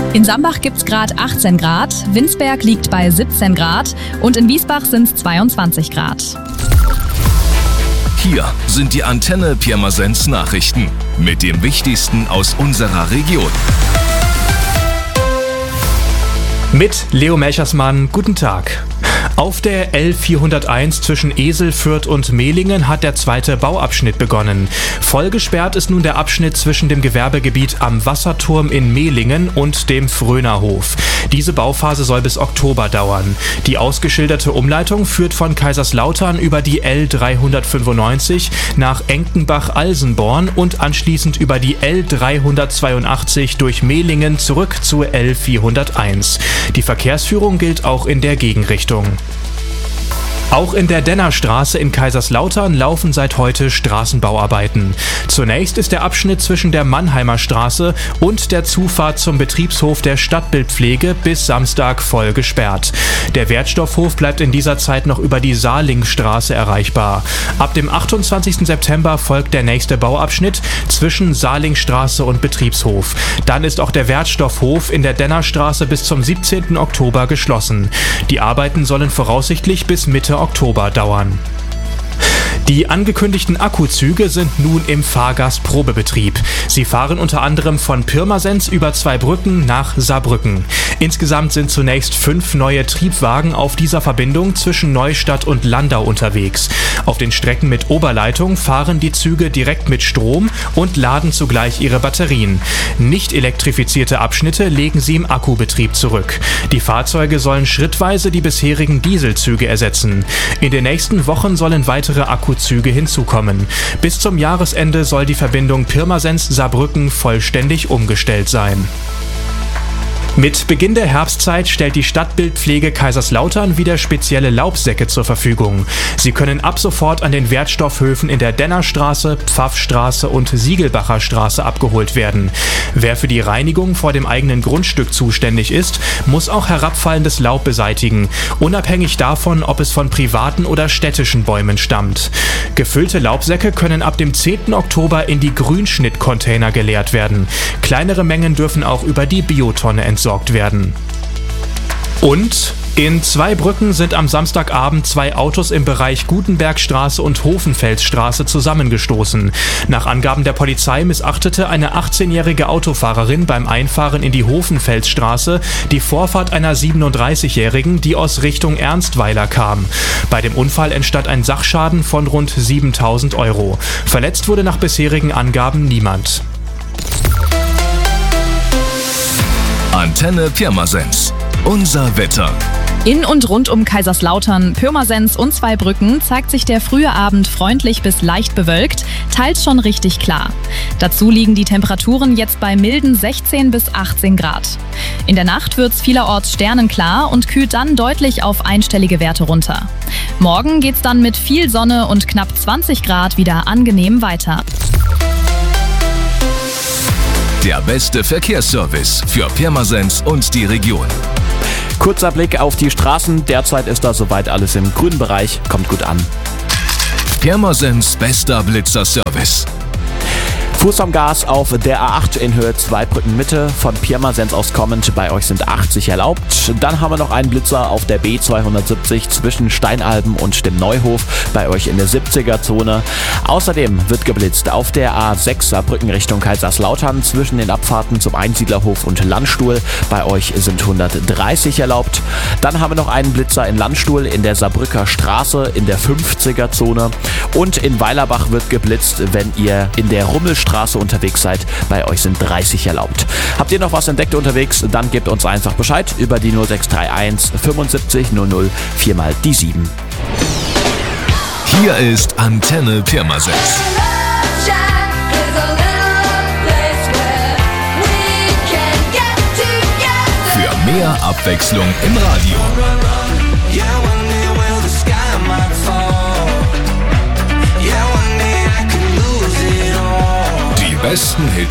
In Sambach gibt's gerade 18 Grad, Winsberg liegt bei 17 Grad und in Wiesbach sind's 22 Grad. Hier sind die Antenne Pirmasens Nachrichten mit dem Wichtigsten aus unserer Region. Mit Leo Melchersmann, guten Tag. Auf der L401 zwischen Esel, Fürth und Mehlingen hat der zweite Bauabschnitt begonnen. Voll gesperrt ist nun der Abschnitt zwischen dem Gewerbegebiet am Wasserturm in Mehlingen und dem Frönerhof. Diese Bauphase soll bis Oktober dauern. Die ausgeschilderte Umleitung führt von Kaiserslautern über die L395 nach Enkenbach-Alsenborn und anschließend über die L382 durch Mehlingen zurück zur L401. Die Verkehrsführung gilt auch in der Gegenrichtung. Auch in der Dennerstraße in Kaiserslautern laufen seit heute Straßenbauarbeiten. Zunächst ist der Abschnitt zwischen der Mannheimer Straße und der Zufahrt zum Betriebshof der Stadtbildpflege bis Samstag voll gesperrt. Der Wertstoffhof bleibt in dieser Zeit noch über die Salingstraße erreichbar. Ab dem 28. September folgt der nächste Bauabschnitt zwischen Salingstraße und Betriebshof. Dann ist auch der Wertstoffhof in der Dennerstraße bis zum 17. Oktober geschlossen. Die Arbeiten sollen voraussichtlich bis Mitte Oktober dauern. Die angekündigten Akkuzüge sind nun im Fahrgastprobebetrieb. Sie fahren unter anderem von Pirmasens über Zweibrücken nach Saarbrücken. Insgesamt sind zunächst 5 neue Triebwagen auf dieser Verbindung zwischen Neustadt und Landau unterwegs. Auf den Strecken mit Oberleitung fahren die Züge direkt mit Strom und laden zugleich ihre Batterien. Nicht elektrifizierte Abschnitte legen sie im Akkubetrieb zurück. Die Fahrzeuge sollen schrittweise die bisherigen Dieselzüge ersetzen. In den nächsten Wochen sollen weitere Akkuzüge hinzukommen. Bis zum Jahresende soll die Verbindung Pirmasens-Saarbrücken vollständig umgestellt sein. Mit Beginn der Herbstzeit stellt die Stadtbildpflege Kaiserslautern wieder spezielle Laubsäcke zur Verfügung. Sie können ab sofort an den Wertstoffhöfen in der Dennerstraße, Pfaffstraße und Siegelbacher Straße abgeholt werden. Wer für die Reinigung vor dem eigenen Grundstück zuständig ist, muss auch herabfallendes Laub beseitigen, unabhängig davon, ob es von privaten oder städtischen Bäumen stammt. Gefüllte Laubsäcke können ab dem 10. Oktober in die Grünschnittcontainer geleert werden. Kleinere Mengen dürfen auch über die Biotonne entsorgt werden. Und in Zweibrücken sind am Samstagabend 2 Autos im Bereich Gutenbergstraße und Hofenfelsstraße zusammengestoßen. Nach Angaben der Polizei missachtete eine 18-jährige Autofahrerin beim Einfahren in die Hofenfelsstraße die Vorfahrt einer 37-jährigen, die aus Richtung Ernstweiler kam. Bei dem Unfall entstand ein Sachschaden von rund 7.000 Euro. Verletzt wurde nach bisherigen Angaben niemand. Antenne Pirmasens. Unser Wetter. In und rund um Kaiserslautern, Pirmasens und Zweibrücken zeigt sich der frühe Abend freundlich bis leicht bewölkt, teils schon richtig klar. Dazu liegen die Temperaturen jetzt bei milden 16 bis 18 Grad. In der Nacht wird's vielerorts sternenklar und kühlt dann deutlich auf einstellige Werte runter. Morgen geht's dann mit viel Sonne und knapp 20 Grad wieder angenehm weiter. Der beste Verkehrsservice für Pirmasens und die Region. Kurzer Blick auf die Straßen. Derzeit ist da soweit alles im grünen Bereich. Kommt gut an. Pirmasens bester Blitzerservice. Fuß am Gas auf der A8 in Höhe Zweibrücken Mitte, von Pirmasens aus kommend, bei euch sind 80 erlaubt. Dann haben wir noch einen Blitzer auf der B270 zwischen Steinalben und dem Neuhof, bei euch in der 70er-Zone. Außerdem wird geblitzt auf der A6 Saarbrücken Richtung Kaiserslautern zwischen den Abfahrten zum Einsiedlerhof und Landstuhl, bei euch sind 130 erlaubt. Dann haben wir noch einen Blitzer in Landstuhl in der Saarbrücker Straße in der 50er-Zone und in Weilerbach wird geblitzt, wenn ihr in der Rummelstraße unterwegs seid. Bei euch sind 30 erlaubt. Habt ihr noch was entdeckt unterwegs? Dann gebt uns einfach Bescheid über die 0631 75 00 4 mal die 7. Hier ist Antenne Pirmasens. Für mehr Abwechslung im Radio. Die besten Hits